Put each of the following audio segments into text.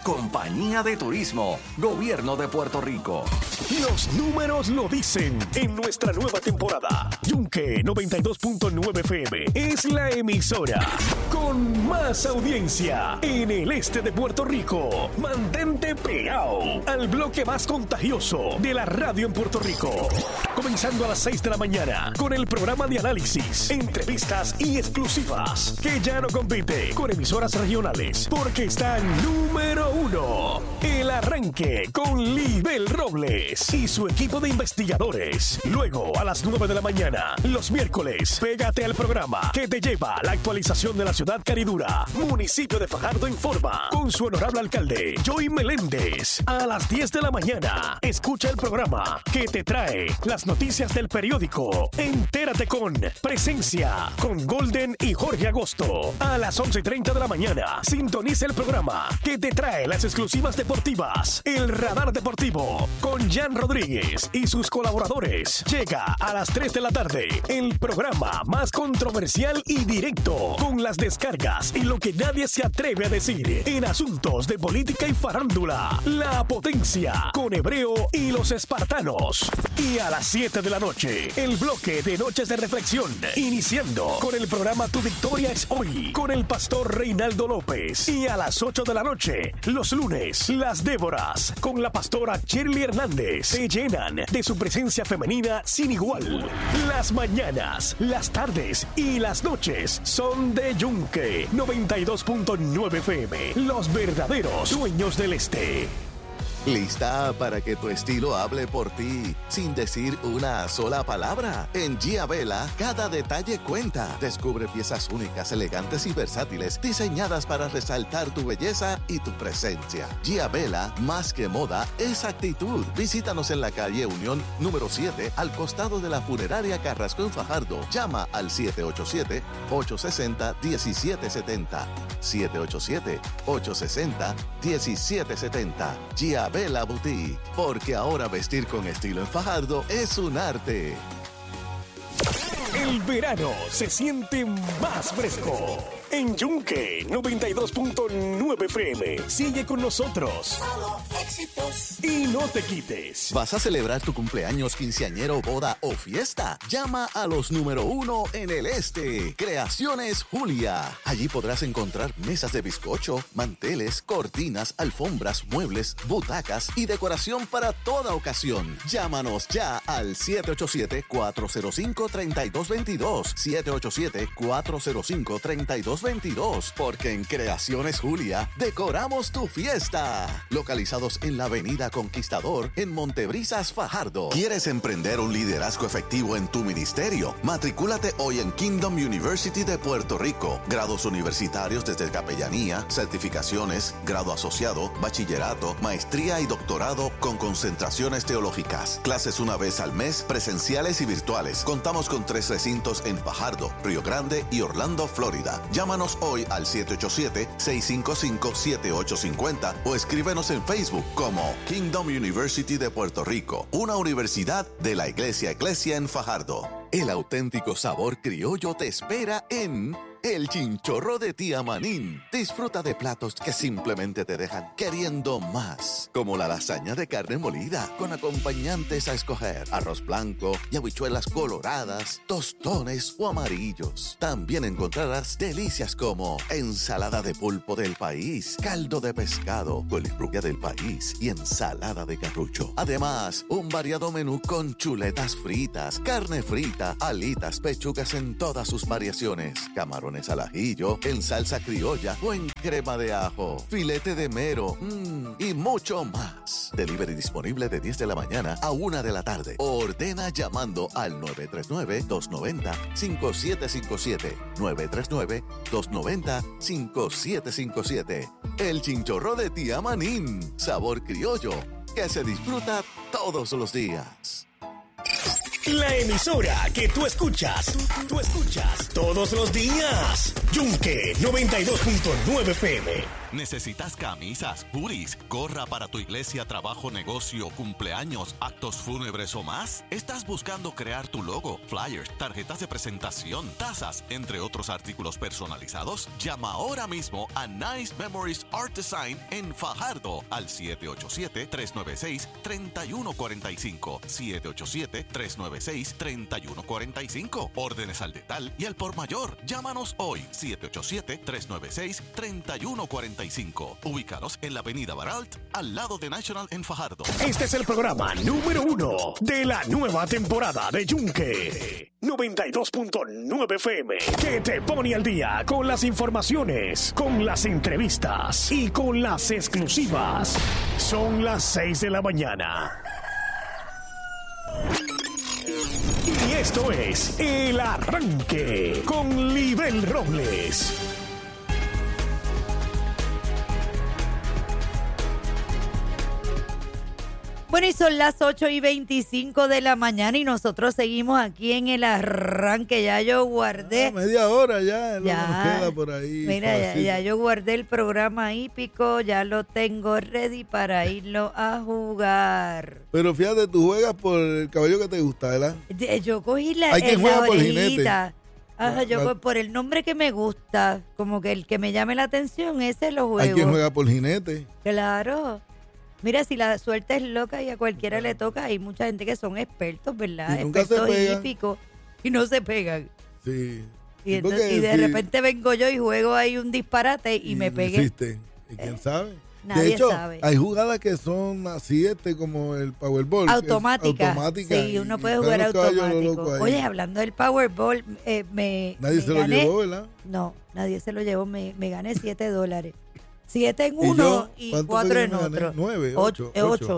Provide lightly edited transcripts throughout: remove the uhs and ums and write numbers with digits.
Compañía de Turismo, Gobierno de Puerto Rico. Los números lo dicen en nuestra nueva temporada. Yunque 92.9 FM es la emisora con más audiencia en el este de Puerto Rico. Mantente pegado al bloque más contagioso de la radio en Puerto Rico. Comenzando a las 6 de la mañana con el programa de análisis, entrevistas y exclusivas que ya no compite con emisoras regionales porque está número 1. El arranque con Libel Robles y su equipo de investigadores. Luego a las 9 de la mañana, los miércoles, pégate al programa que te lleva la actualización de la ciudad caridura, municipio de Fajardo Informa, con su honorable alcalde, Joey Meléndez. A las 10 de la mañana, escucha el programa que te trae las noticias del periódico. Entérate con Presencia, con Golden y Jorge Agosto. A las 11:30 de la mañana, sintoniza el programa que te trae las exclusivas deportivas. El Radar Deportivo, con Jan Rodríguez y sus colaboradores. Llega a las 3 de la tarde, el programa más controversial y directo, con las descargas y lo que nadie se atreve a decir en asuntos de política y farándula. La Potencia, con Hebreo y los Espartanos. Y a las 7 de la noche, el bloque de Noches de Reflexión, iniciando con el programa Tu Victoria es Hoy, con el pastor Reinaldo López. Y a las 8 de la noche, los lunes, las Déboras, con la pastora Shirley Hernández, se llenan de su presencia femenina sin igual. Las mañanas, las tardes y las noches son de Yunque 92.9 FM, los verdaderos dueños del este. ¿Lista para que tu estilo hable por ti sin decir una sola palabra? En Gia Vela, cada detalle cuenta. Descubre piezas únicas, elegantes y versátiles, diseñadas para resaltar tu belleza y tu presencia. Gia Vela, más que moda, es actitud. Visítanos en la calle Unión número 7, al costado de la funeraria Carrasco en Fajardo. Llama al 787-860-1770. 787-860-1770. Gia Vela Boutique, porque ahora vestir con estilo en Fajardo es un arte. El verano se siente más fresco. En Yunque 92.9 FM. Sigue con nosotros. Solo éxitos. Y no te quites. ¿Vas a celebrar tu cumpleaños, quinceañero, boda o fiesta? Llama a los número 1 en el este. Creaciones Julia. Allí podrás encontrar mesas de bizcocho, manteles, cortinas, alfombras, muebles, butacas y decoración para toda ocasión. Llámanos ya al 787-405-3222. 787-405-3222. Porque en Creaciones Julia decoramos tu fiesta. Localizados en la Avenida Conquistador, en Montebrisas, Fajardo. ¿Quieres emprender un liderazgo efectivo en tu ministerio? Matricúlate hoy en Kingdom University de Puerto Rico. Grados universitarios desde capellanía, certificaciones, grado asociado, bachillerato, maestría y doctorado con concentraciones teológicas. Clases una vez al mes, presenciales y virtuales. Contamos con 3 recintos en Fajardo, Río Grande y Orlando, Florida. Llámanos hoy al 787-655-7850 o escríbenos en Facebook como Kingdom University de Puerto Rico, una universidad de la Iglesia en Fajardo. El auténtico sabor criollo te espera en El Chinchorro de Tía Manín. Disfruta de platos que simplemente te dejan queriendo más, como la lasaña de carne molida con acompañantes a escoger: arroz blanco y habichuelas coloradas, tostones o amarillos. También encontrarás delicias como ensalada de pulpo del país, caldo de pescado, colifrubia del país y ensalada de carrucho. Además, un variado menú con chuletas fritas, carne frita, alitas, pechugas en todas sus variaciones, camarones al ajillo, en salsa criolla o en crema de ajo, filete de mero y mucho más. Delivery disponible de 10 de la mañana a 1 de la tarde. Ordena llamando al 939-290-5757. 939-290-5757. El Chinchorro de Tía Manín. Sabor criollo que se disfruta todos los días. La emisora que tú escuchas todos los días. Yunque 92.9 FM. ¿Necesitas camisas, hoodies, gorra para tu iglesia, trabajo, negocio, cumpleaños, actos fúnebres o más? ¿Estás buscando crear tu logo, flyers, tarjetas de presentación, tazas, entre otros artículos personalizados? Llama ahora mismo a Nice Memories Art Design en Fajardo al 787-396-3145. 787-396-3145. Órdenes al detal y al por mayor. Llámanos hoy. 787-396-3145. Ubicados en la avenida Baralt, al lado de National en Fajardo. Este es el programa número 1 de la nueva temporada de Yunque 92.9 FM, que te pone al día con las informaciones, con las entrevistas y con las exclusivas. Son las 6 de la mañana. Y esto es El Arranque con Libel Robles. Bueno, y son las 8:25 de la mañana y nosotros seguimos aquí en El Arranque. Ya yo guardé. Media hora ya, es lo que nos queda por ahí. Mira, ya yo guardé el programa hípico, ya lo tengo ready para irlo a jugar. Pero fíjate, tú juegas por el caballo que te gusta, ¿verdad? Yo cogí la Hay quien juega por jinete. orejita. Ajá, por el nombre que me gusta, como que el que me llame la atención, ese lo juego. Hay quien juega por jinete. Claro. Mira, si la suerte es loca y a cualquiera le toca, hay mucha gente que son expertos, ¿verdad? Y nunca expertos se pegan. hípicos y no se pegan. Sí. Y, entonces, y de repente vengo yo y juego ahí un disparate y me pegué. Existe. ¿Y quién sabe? Nadie de hecho, sabe. hay jugadas que son así, como el Powerball. Automática. Sí, uno puede jugar automático. Oye, hablando del Powerball, nadie se lo llevó, ¿verdad? No, nadie se lo llevó. Me gané $7. 7 en uno y 4 en otro. 9, 8.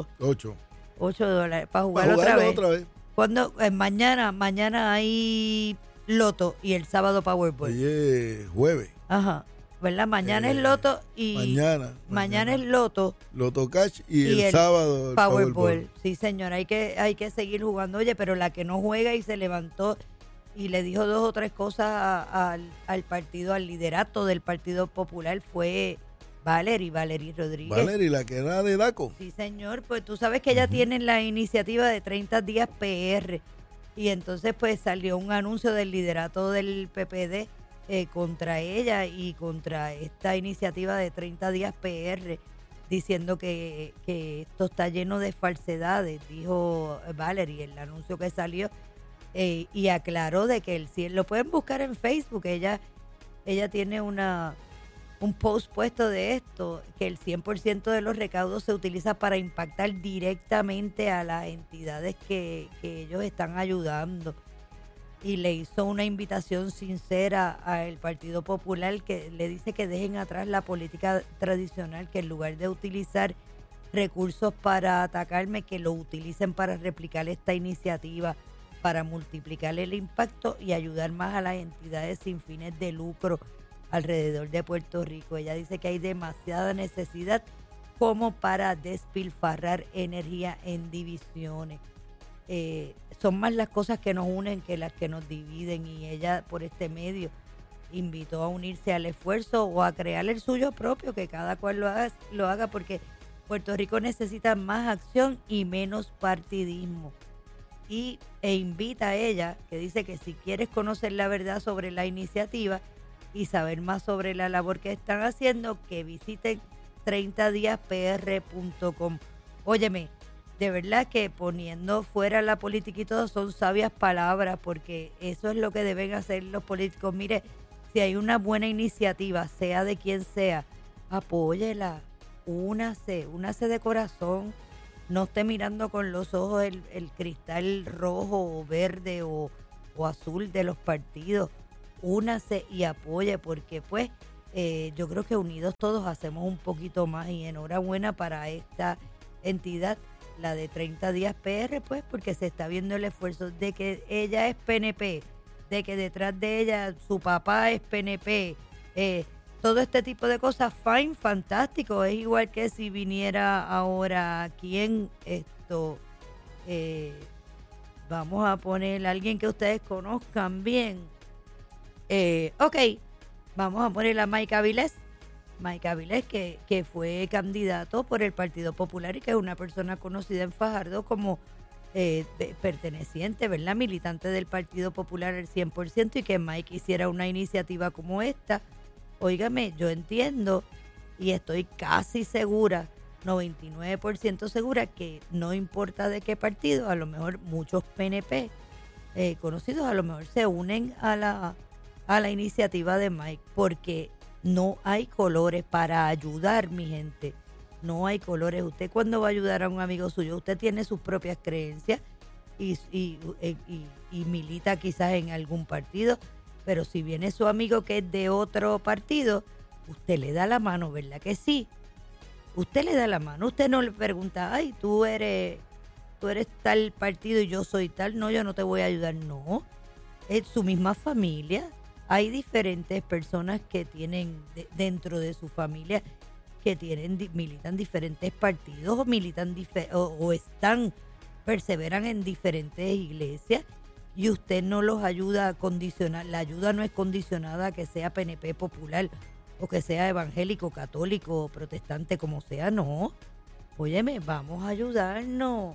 $8 para jugar otra vez. Cuando mañana hay loto y el sábado Powerball. Oye, jueves. Ajá. ¿Verdad? Mañana es loto y mañana es loto. Loto Cash y el sábado el Powerball. Sí, señor, hay que seguir jugando. Oye, pero la que no juega y se levantó y le dijo 2 o 3 cosas al partido, al liderato del Partido Popular fue Valery Rodríguez. Valery, la que era de DACO. Sí, señor, pues tú sabes que ella tiene la iniciativa de 30 días PR y entonces pues salió un anuncio del liderato del PPD contra ella y contra esta iniciativa de 30 días PR, diciendo que esto está lleno de falsedades, dijo Valery, el anuncio que salió, y aclaró de que lo pueden buscar en Facebook, ella tiene un post puesto de esto, que el 100% de los recaudos se utiliza para impactar directamente a las entidades que ellos están ayudando. Y le hizo una invitación sincera al Partido Popular, que le dice que dejen atrás la política tradicional, que en lugar de utilizar recursos para atacarme, que lo utilicen para replicar esta iniciativa, para multiplicar el impacto y ayudar más a las entidades sin fines de lucro alrededor de Puerto Rico. Ella dice que hay demasiada necesidad como para despilfarrar energía en divisiones. Son más las cosas que nos unen que las que nos dividen, y ella por este medio invitó a unirse al esfuerzo o a crear el suyo propio, que cada cual lo haga porque Puerto Rico necesita más acción y menos partidismo. E invita a ella, que dice que si quieres conocer la verdad sobre la iniciativa y saber más sobre la labor que están haciendo, que visiten 30diaspr.com. Óyeme, de verdad que poniendo fuera la política y todo son sabias palabras, porque eso es lo que deben hacer los políticos. Mire, si hay una buena iniciativa, sea de quien sea, apóyela, únase de corazón. No esté mirando con los ojos el cristal rojo o verde o azul de los partidos. Únase y apoye, porque pues yo creo que unidos todos hacemos un poquito más, y enhorabuena para esta entidad, la de 30 días PR, pues porque se está viendo el esfuerzo de que ella es PNP, de que detrás de ella su papá es PNP, todo este tipo de cosas, fine, fantástico. Es igual que si viniera ahora aquí en esto, vamos a poner a alguien que ustedes conozcan bien. Ok, vamos a poner a Mike Avilés. Mike Avilés, que fue candidato por el Partido Popular y que es una persona conocida en Fajardo como perteneciente, ¿verdad? Militante del Partido Popular al 100%, y que Mike hiciera una iniciativa como esta. Óigame, yo entiendo y estoy casi segura, 99% segura, que no importa de qué partido, a lo mejor muchos PNP conocidos a lo mejor se unen a la iniciativa de Mike, porque no hay colores para ayudar, mi gente. No hay colores. Usted cuando va a ayudar a un amigo suyo, usted tiene sus propias creencias y milita quizás en algún partido, pero si viene su amigo que es de otro partido, usted le da la mano, ¿verdad que sí? Usted le da la mano, usted no le pregunta, ay, tú eres tal partido y yo soy tal, no, yo no te voy a ayudar, no. Es su misma familia. Hay diferentes personas que tienen dentro de su familia que militan diferentes partidos o militan o perseveran en diferentes iglesias, y usted no los ayuda a condicionar. La ayuda no es condicionada a que sea PNP popular o que sea evangélico, católico, protestante, como sea, no. Óyeme, vamos a ayudarnos,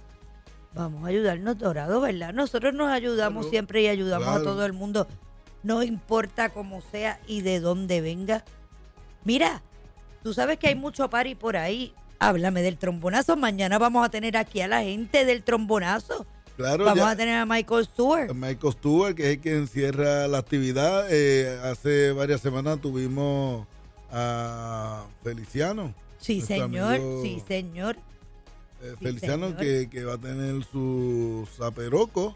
Dorado, ¿verdad? Nosotros nos ayudamos siempre y ayudamos a todo el mundo, no importa cómo sea y de dónde venga. Mira, tú sabes que hay mucho party por ahí. Háblame del trombonazo. Mañana vamos a tener aquí a la gente del trombonazo. Claro, vamos a tener a Michael Stewart. Michael Stewart, que es el que encierra la actividad. Hace varias semanas tuvimos a Feliciano. Sí, señor. Sí, señor. Feliciano, señor. Que va a tener su zaperoco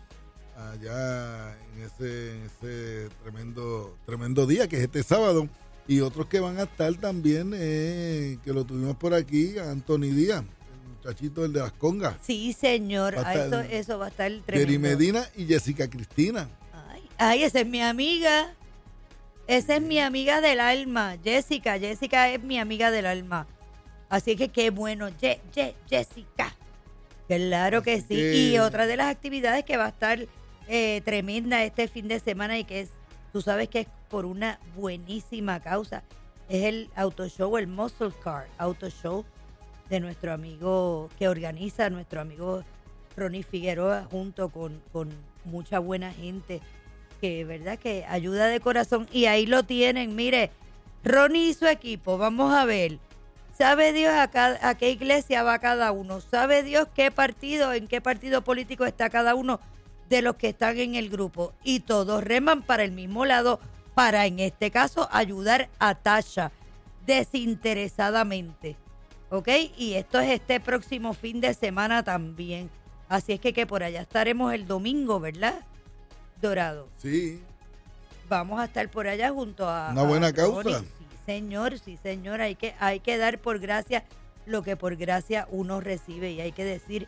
allá en ese tremendo día, que es este sábado. Y otros que van a estar también, que lo tuvimos por aquí, Anthony Díaz, el muchachito, el de las congas. Sí, señor. Eso va a estar tremendo. Jerry Medina y Jessica Cristina. Ay, esa es mi amiga. Esa es mi amiga del alma, Jessica. Jessica es mi amiga del alma. Así que qué bueno, Jessica. Claro que sí. Y otra de las actividades que va a estar tremenda este fin de semana, y que tú sabes que es por una buenísima causa, es el auto show, el Muscle Car Auto Show de nuestro amigo, que organiza nuestro amigo Ronnie Figueroa, junto con mucha buena gente, que verdad que ayuda de corazón. Y ahí lo tienen, mire, Ronnie y su equipo, vamos a ver. ¿Sabe Dios a qué iglesia va cada uno? ¿Sabe Dios en qué partido político está cada uno de los que están en el grupo? Y todos reman para el mismo lado, para, en este caso, ayudar a Tasha desinteresadamente. ¿Ok? Y esto es este próximo fin de semana también. Así es que por allá estaremos el domingo, ¿verdad, Dorado? Sí. Vamos a estar por allá junto a... Una buena causa. Ronnie. Sí, señor. Hay que dar por gracia lo que por gracia uno recibe, y hay que decir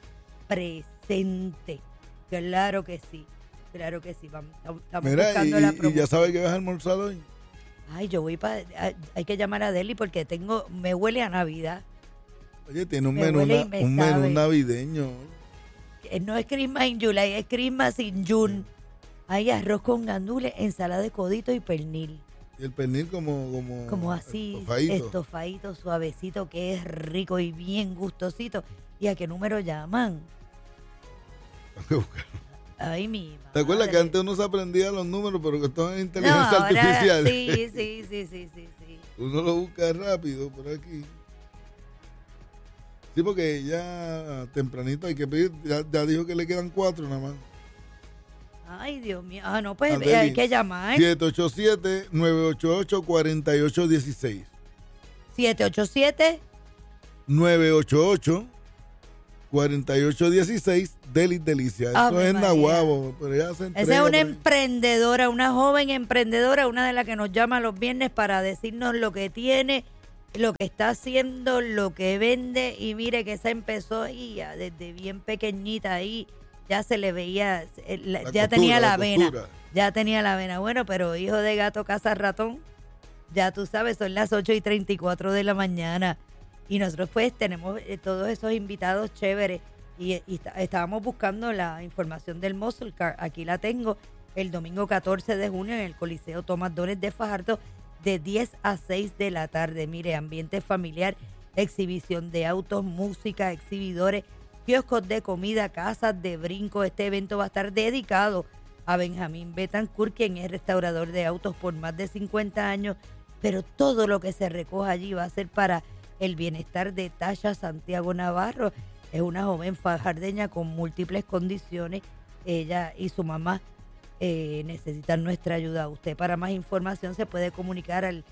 presente. Claro que sí. Estamos Mira, buscando la promoción. ¿Y ya sabes que vas a almorzar hoy? Ay, yo voy hay que llamar a Deli porque me huele a Navidad. Oye, tiene un menú navideño. No es Christmas in July, es Christmas in June. Hay arroz con gandules, ensalada de codito y pernil. Y el pernil como así, estofadito, suavecito, que es rico y bien gustosito. ¿Y a qué número llaman? Tengo que buscarlo. Ay, mi madre. ¿Te acuerdas que antes uno se aprendía los números, pero que esto es inteligencia artificial? Sí. Uno lo busca rápido por aquí. Sí, porque ya tempranito hay que pedir, ya dijo que le quedan 4 nada más. Ay, Dios mío. No, pues hay que llamar. 787-988-4816. 988-4816, Delis Delicia. Eso es Nahuabo, pero ya se entrega. Esa es una emprendedora, una joven emprendedora, una de las que nos llama los viernes para decirnos lo que tiene, lo que está haciendo, lo que vende. Y mire que esa empezó ahí desde bien pequeñita ahí. Ya se le veía, tenía la vena. Ya tenía la vena. Bueno, pero hijo de gato caza ratón, ya tú sabes, son las 8:34 de la mañana. Y nosotros pues tenemos todos esos invitados chéveres. Y estábamos buscando la información del Muscle Car. Aquí la tengo. El domingo 14 de junio en el Coliseo Tomás Dones de Fajardo, de 10 a 6 de la tarde. Mire, ambiente familiar, exhibición de autos, música, exhibidores, kioscos de comida, casas de brinco. Este evento va a estar dedicado a Benjamín Betancourt, quien es restaurador de autos por más de 50 años, pero todo lo que se recoja allí va a ser para el bienestar de Tasha Santiago Navarro. Es una joven fajardeña con múltiples condiciones. Ella y su mamá necesitan nuestra ayuda. Usted, para más información, se puede comunicar al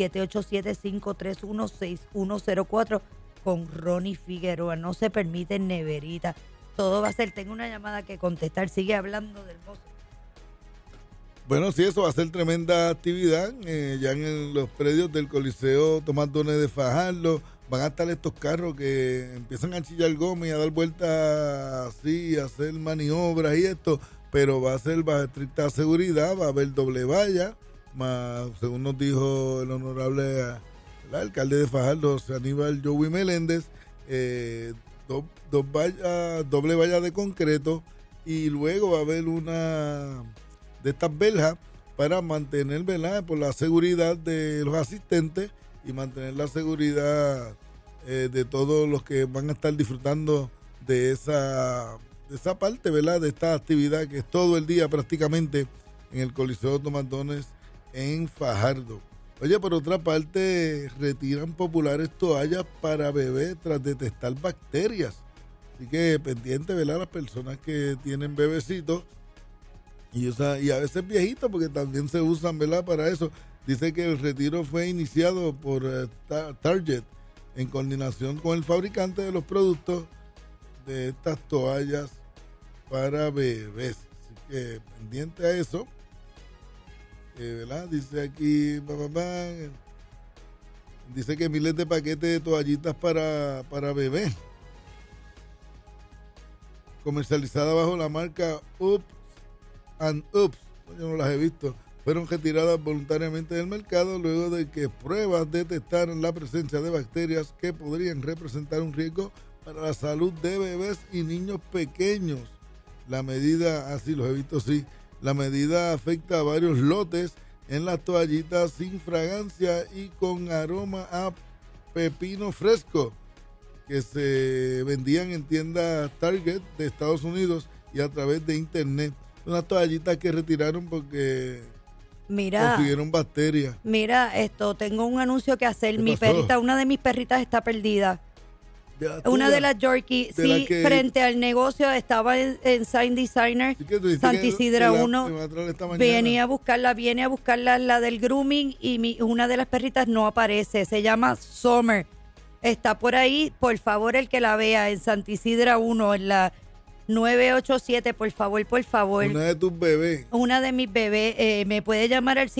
787-531-6104 con Ronnie Figueroa. No se permiten neveritas. Todo va a ser, tengo una llamada que contestar. Sigue hablando del mozo. Bueno, sí, eso va a ser tremenda actividad. Ya en los predios del Coliseo Tomás Dones de Fajardo van a estar estos carros que empiezan a chillar goma y a dar vueltas así, a hacer maniobras y esto, pero va a ser bajo estricta seguridad, va a haber doble valla, más, según nos dijo el honorable el alcalde de Fajardo, José Aníbal Joey Meléndez, doble valla de concreto, y luego va a haber una de estas verjas para mantener, ¿verdad?, por la seguridad de los asistentes y mantener la seguridad de todos los que van a estar disfrutando de esa parte, ¿verdad?, de esta actividad que es todo el día prácticamente en el Coliseo Tomás Dones en Fajardo. Oye, por otra parte, retiran populares toallas para bebés tras detectar bacterias. Así que pendiente, ¿verdad?, las personas que tienen bebecitos y a veces viejitos, porque también se usan, ¿verdad?, para eso. Dice que el retiro fue iniciado por Target en coordinación con el fabricante de los productos de estas toallas para bebés. Así que pendiente a eso. ¿Verdad? Dice aquí, dice que miles de paquetes de toallitas para bebés, comercializada bajo la marca Oops and Oops, yo no las he visto, fueron retiradas voluntariamente del mercado luego de que pruebas detectaron la presencia de bacterias que podrían representar un riesgo para la salud de bebés y niños pequeños. La medida, así los he visto, sí, la medida afecta a varios lotes en las toallitas sin fragancia y con aroma a pepino fresco que se vendían en tiendas Target de Estados Unidos y a través de internet. Unas toallitas que retiraron porque consiguieron bacterias. Mira, tengo un anuncio que hacer. Mi perrita, una de mis perritas está perdida. Una de las Yorkie, sí, frente al negocio, estaba en Sign Designer, Santa Isidra 1, viene a buscarla la del grooming, y una de las perritas no aparece, se llama Summer, está por ahí, por favor, el que la vea, en Santa Isidra 1, en la 987, por favor. Una de tus bebés. Una de mis bebés. Me puede llamar al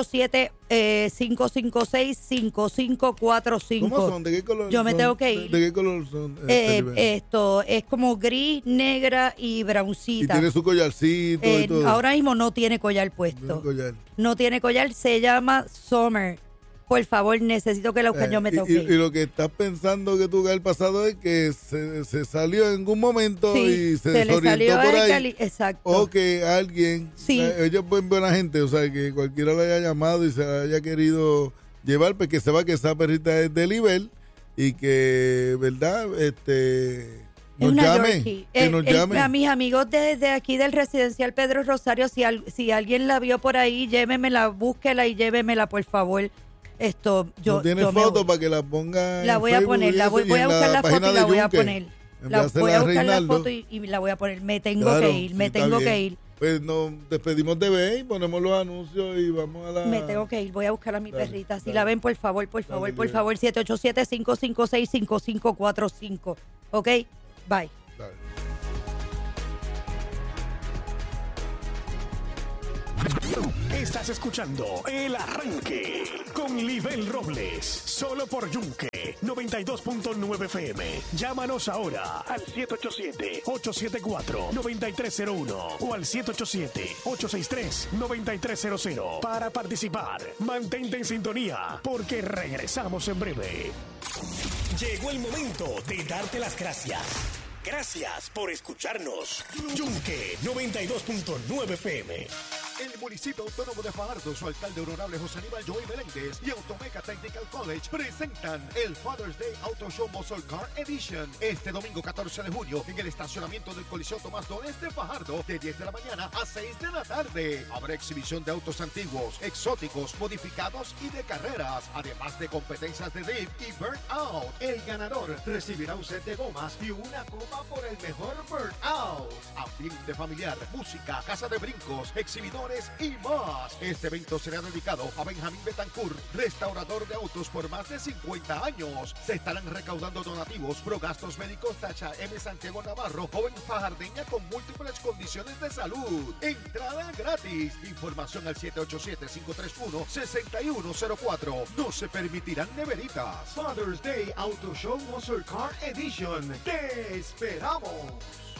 787-556-5545. ¿Cómo son? ¿De qué color Yo me tengo que ir. ¿De qué color son? Esto es como gris, negra y browncita. Y tiene su collarcito y todo. Ahora mismo no tiene collar puesto. No tiene collar. Se llama Summer. Por favor, necesito que la busquen, yo me tengo que ir. Y lo que estás pensando que tuvo que haber pasado es que se salió en algún momento y se desorientó por ahí. Exacto. O que alguien, ellos son buena gente, o sea, que cualquiera le haya llamado y se la haya querido llevar, porque sepa que esa perrita es de nivel y que, ¿verdad? Nos llame. A mis amigos desde aquí del residencial Pedro Rosario, si alguien la vio por ahí, llévemela, búsquela y llévemela, por favor. ¿No tienes foto para que la ponga? La voy a poner, voy a buscar la foto y la voy a poner. Voy a buscar la foto y la voy a poner. Me tengo que ir. Pues nos despedimos de B y ponemos los anuncios y vamos a la... Me tengo que ir, voy a buscar a mi perrita. Si la ven, por favor, 787-556-5545. ¿Ok? Bye. Estás escuchando El Arranque con Libel Robles, solo por Yunque 92.9 FM. Llámanos ahora al 787-874-9301 o al 787-863-9300 para participar. Mantente en sintonía porque regresamos en breve. Llegó el momento de darte las gracias. Gracias por escucharnos. Yunque 92.9 FM. El municipio autónomo de Fajardo, su alcalde honorable José Aníbal Joey Meléndez y Automeca Technical College presentan el Father's Day Auto Show Muscle Car Edition este domingo 14 de junio en el estacionamiento del Coliseo Tomás Donés de Fajardo de 10 de la mañana a 6 de la tarde. Habrá exhibición de autos antiguos, exóticos, modificados y de carreras, además de competencias de drift y burnout. El ganador recibirá un set de gomas y una copa por el mejor burnout. Ambiente familiar, música, casa de brincos, exhibidores y más. Este evento será dedicado a Benjamín Betancourt, restaurador de autos por más de 50 años. Se estarán recaudando donativos pro gastos médicos Tacha M. Santiago Navarro, joven fajardeña con múltiples condiciones de salud. Entrada gratis. Información al 787-531-6104. No se permitirán neveritas. Father's Day Auto Show Muscle Car Edition. ¡Te esperamos!